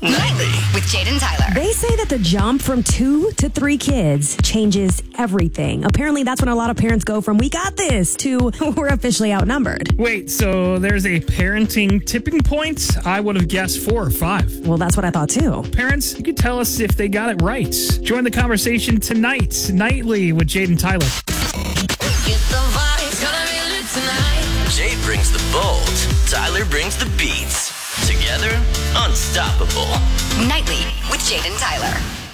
Nightly with Jade and Tyler. They say that the jump from 2 to 3 kids changes everything. Apparently, that's when a lot of parents go from "we got this" to "we're officially outnumbered." Wait, so there's a parenting tipping point? I would have guessed 4 or 5. Well, that's what I thought too. Parents, you could tell us if they got it right. Join the conversation tonight, Nightly with Jade and Tyler. Get the vibes, gonna be lit tonight. Jade brings the bold, Tyler brings the beats. Together, unstoppable. Nightly with Jade and Tyler.